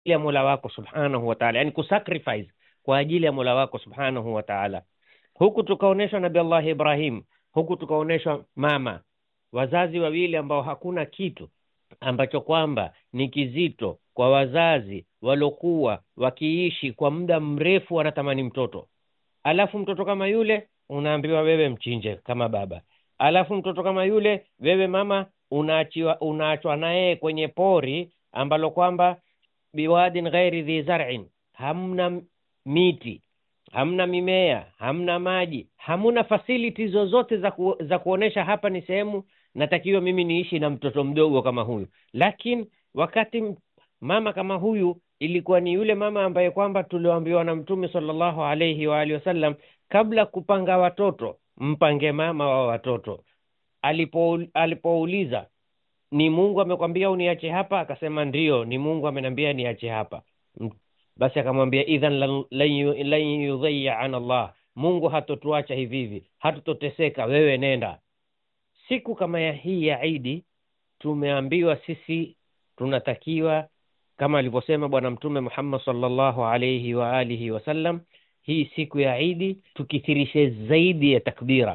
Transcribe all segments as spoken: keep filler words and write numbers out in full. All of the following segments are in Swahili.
ya Mola wako subhanahu wa ta'ala, yani kusacrifice kwa ajili ya Mola wako subhanahu wa ta'ala. Huku tukaoneshwa Nabii Allah Ibrahim, huku tukaoneshwa mama, wazazi wawili ambao hakuna kitu ambacho kwamba ni kizito kwa wazazi walokuwa wakiishi kwa muda mrefu wanatamani mtoto. Alafu mtoto kama yule unaambiwa wewe mchinje kama baba. Alafu mtoto kama yule wewe mama unaachiwa unaachwa naye kwenye pori ambalo kwamba biwadin ghairi dhi zar'in, hamna miti, hamna mimea, hamna maji, hamuna facilities zozote za ku, za kuonesha hapa ni sehemu natakiwa mimi niishi na mtoto mdogo kama huyu. Lakini wakati mama kama huyu ilikuwa ni yule mama ambaye kwamba tulioambiwa na Mtume sallallahu alayhi wa alihi wasallam, kabla kupanga watoto mpange mama wa watoto. Alipo alipouliza ni Mungu amekwambia uniache hapa, akasema ndio, ni Mungu ameniambia niache hapa. Basi akamwambia idhan lan yudhiya an Allah, Mungu hatotuacha hivi hivi, hatutoteseka, wewe nenda. Siku kama ya hii ya Eid tumeambiwa sisi tunatakiwa kama alivyosema bwana Mtume Muhammad sallallahu alayhi wa alihi wasallam, hii siku ya Eid tukithirishe zaidi ya takbira.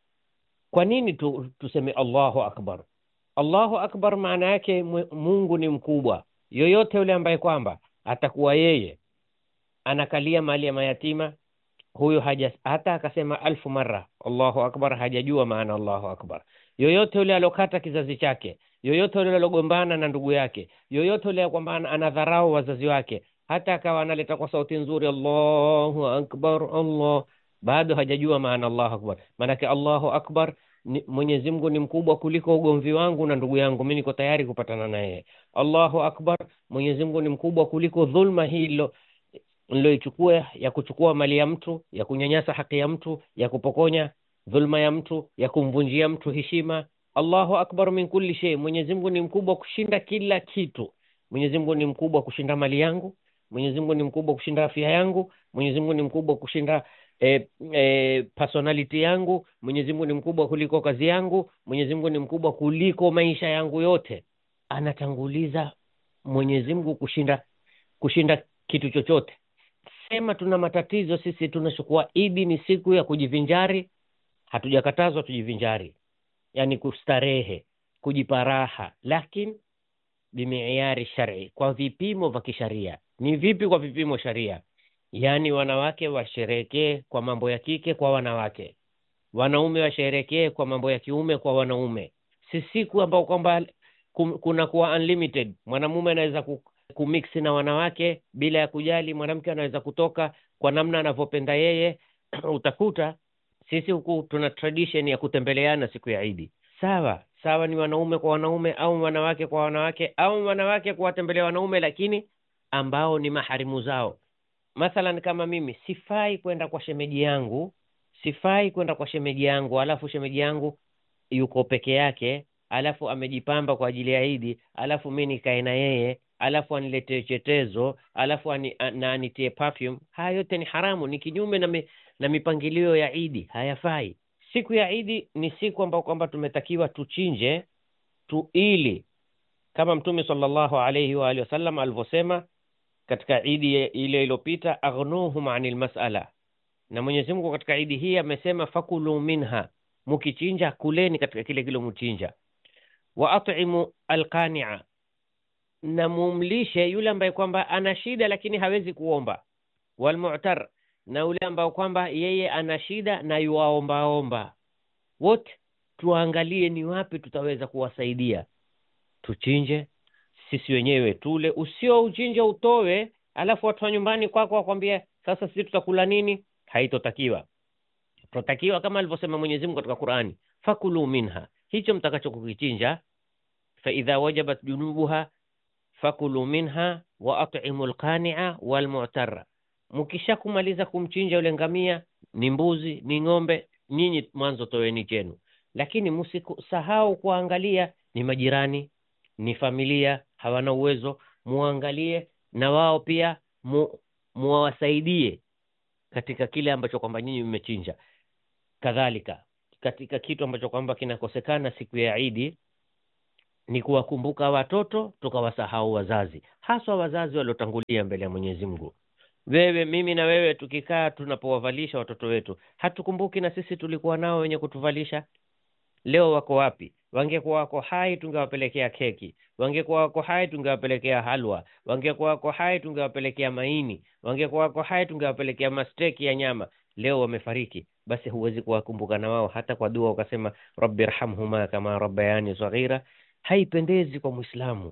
Kwa nini tu, tuseme Allahu Akbar? Allahu Akbar maana yake Mungu ni mkubwa. Yoyote yule ambaye kwamba atakuwa yeye anakalia mali ya mayatima, huyo haja hata akasema alfu mara Allahu Akbar hajajua maana Allahu Akbar. Yoyote yule alokata kizazi chake, yoyote yule alogombana na ndugu yake, yoyote yule kwamba anadharau wazazi wake, hata akawa analeta kwa sauti nzuri Allahu Akbar Allah, bado hajajua maana Allahu Akbar. Maana Allahu Akbar ni, Mwenyezi Mungu ni mkubwa kuliko ugomvi wangu na ndugu yangu, mimi niko tayari kupatana naye. Allahu Akbar, Mwenyezi Mungu ni mkubwa kuliko dhulma hilo niloichukua ya kuchukua mali ya mtu, ya kunyanyasa haki ya mtu, ya kupokonya dhulma ya mtu, ya kumvunjia mtu heshima. Allahu Akbar min kulli shay, Mwenyezi Mungu ni mkubwa kushinda kila kitu. Mwenyezi Mungu ni mkubwa kushinda mali yangu, Mwenyezi Mungu ni mkubwa kushinda afya yangu, Mwenyezi Mungu ni mkubwa kushinda E, e, personality yangu, Mwenyezi Mungu ni mkubwa kuliko kazi yangu, Mwenyezi Mungu ni mkubwa kuliko maisha yangu yote. Anatanguliza Mwenyezi Mungu kushinda kushinda kitu chochote. Sema tuna matatizo sisi, tunachukua Eid ni siku ya kujivinjari. Hatujakatazwa tujivinjari, yani kustarehe, kujiparaha, lakini bimiari shar'i, kwa vipimo vya kisharia. Ni vipi kwa vipimo sharia? Yani wanawake washerekee kwa mambo ya kike kwa wanawake, wanaume washerekee kwa mambo ya kiume kwa wanaume. Si siku ambao kwamba kuna kuwa unlimited, mwanamume anaweza kumix na wanawake bila ya kujali, mwanamke anaweza kutoka kwa namna anavyopenda yeye. Utakuta sisi huku tuna tradition ya kutembeleana siku ya Eid. Sawa sawa, ni wanaume kwa wanaume au wanawake kwa wanawake au wanawake kuwatembelea wanaume, lakini ambao ni maharimu zao. Mathalan kama mimi sifai kwenda kwa shemeji yangu, sifai kwenda kwa shemeji yangu, alafu shemeji yangu yuko peke yake, alafu amejipamba kwa ajili ya Eid, alafu mimi nikae na yeye, alafu aniletee chetezo, alafu ani, na anitie perfume. Haya yote ni haramu, ni kinyume na, mi, na mipangilio ya Eid, hayafai. Siku ya Eid ni siku ambayo kwamba tumetakiwa tuchinje tu, ili kama Mtume sallallahu alayhi wa alihi wasallam alivyosema katika Eid ile iliyopita, aghnuhum anil mas'ala. Na Mwenyezi Mungu katika Eid hii amesema fakulu minha, mukichinja kuleni katika kile kile mchinja. Wa at'imu alqani'a, na mumlishe yule ambaye kwamba ana shida lakini hawezi kuomba. Wal mu'tar, na yule ambaye kwamba yeye ana shida na yuaomba omba. Wote tuangalie ni wapi tutaweza kuwasaidia, tuchinje sisi wenyewe tule. Usio uchinje utowe, alafu watu wa nyumbani kwako wakwambia sasa sisi tutakula nini? Haitotakiwa. Tutakiwa kama alivyosema Mwenyezi Mungu katika Qur'ani, fakulu minha, hicho mtakacho kukichinja, fa idha wajabat junubuha fakulu minha wa at'imul qani'a wal mu'tarra. Mkishakumaliza kumchinja yule ngamia, ni mbuzi, ni ng'ombe, nyinyi mwanzo toweni chenu, lakini msisahau kuangalia ni majirani, ni familia hawana uwezo, muangalie na wao pia mu, muwasaidie katika kile ambacho kwamba nyinyi mmechinja. Kadhalika katika kitu ambacho kwamba kinakosekana siku ya Eid, ni kuwakumbuka watoto tukawasahau wazazi, haswa wazazi waliotangulia mbele ya Mwenyezi Mungu. Wewe mimi na wewe tukikaa tunapowavalisha watoto wetu, hatukumbuki na sisi tulikuwa nao wenye kutuvalisha? Leo wako wapi? Wangekuwa wako hai tungewapelekea keki, wangekuwa wako hai tungewapelekea halwa, wangekuwa wako hai tungewapelekea maini, wangekuwa wako hai tungewapelekea masteki ya nyama. Leo wamefariki, basi huwezi kuwakumbuka na wao hata kwa dua ukasema rabbirhamhuma kama rabbayani saghira. Haipendezi kwa Muislamu.